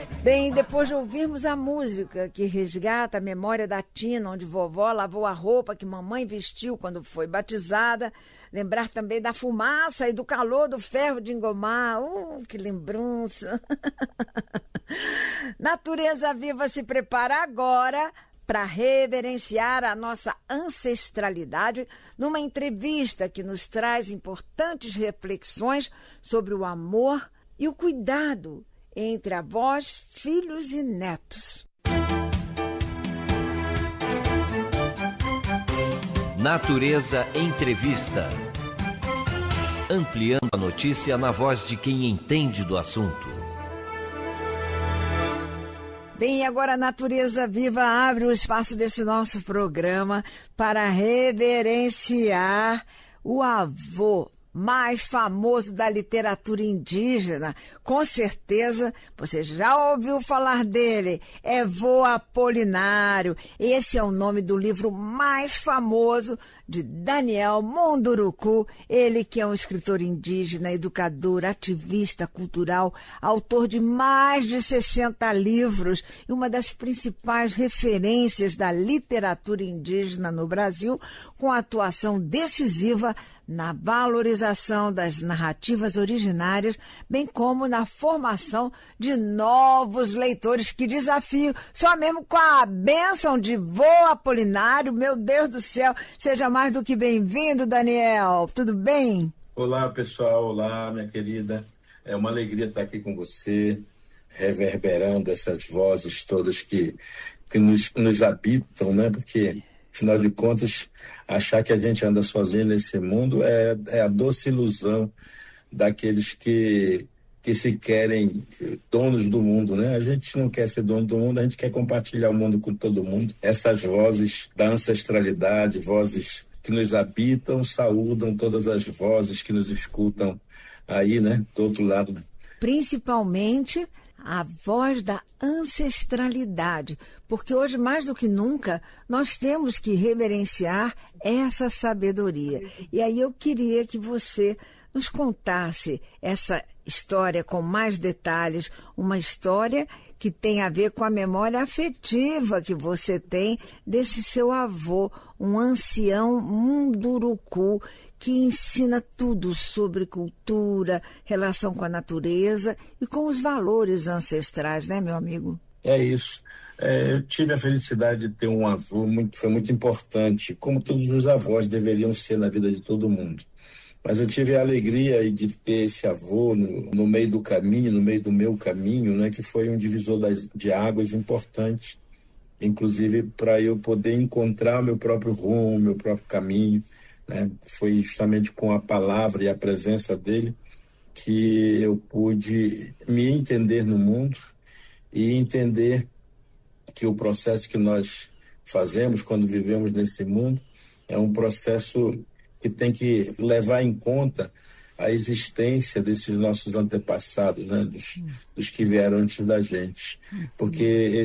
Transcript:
Bem, depois de ouvirmos a música que resgata a memória da tina onde vovó lavou a roupa que mamãe vestiu quando foi batizada, lembrar também da fumaça e do calor do ferro de engomar. Que lembrança! Natureza Viva se prepara agora para reverenciar a nossa ancestralidade numa entrevista que nos traz importantes reflexões sobre o amor e o cuidado entre avós, filhos e netos. Natureza Entrevista. Ampliando a notícia na voz de quem entende do assunto. Bem, e agora a Natureza Viva abre o espaço desse nosso programa para reverenciar o avô mais famoso da literatura indígena. Com certeza você já ouviu falar dele, é Vô Apolinário. Esse é o nome do livro mais famoso de Daniel Munduruku, ele que é um escritor indígena, educador, ativista cultural, autor de mais de 60 livros e uma das principais referências da literatura indígena no Brasil, com atuação decisiva na valorização das narrativas originárias, bem como na formação de novos leitores. Que desafio! Só mesmo com a bênção de Vô Apolinário, meu Deus do céu! Seja mais do que bem-vindo, Daniel. Tudo bem? Olá, pessoal. Olá, minha querida. É uma alegria estar aqui com você, reverberando essas vozes todas que nos habitam, né? Porque, afinal de contas, achar que a gente anda sozinho nesse mundo é a doce ilusão daqueles que se querem donos do mundo, né? A gente não quer ser dono do mundo, a gente quer compartilhar o mundo com todo mundo. Essas vozes da ancestralidade, vozes que nos habitam, saúdam todas as vozes que nos escutam aí, né? Do outro lado. Principalmente a voz da ancestralidade, porque hoje, mais do que nunca, nós temos que reverenciar essa sabedoria. E aí eu queria que você nos contasse essa história com mais detalhes, uma história que tem a ver com a memória afetiva que você tem desse seu avô, um ancião Munduruku, que ensina tudo sobre cultura, relação com a natureza e com os valores ancestrais, né, meu amigo? É isso. Eu tive a felicidade de ter um avô, foi muito importante, como todos os avós deveriam ser na vida de todo mundo. Mas eu tive a alegria de ter esse avô no meio do caminho, no meio do meu caminho, né, que foi um divisor de águas importante, inclusive para eu poder encontrar meu próprio rumo, meu próprio caminho, né? Foi justamente com a palavra e a presença dele que eu pude me entender no mundo e entender que o processo que nós fazemos quando vivemos nesse mundo é um processo que tem que levar em conta a existência desses nossos antepassados, né? Dos que vieram antes da gente. Porque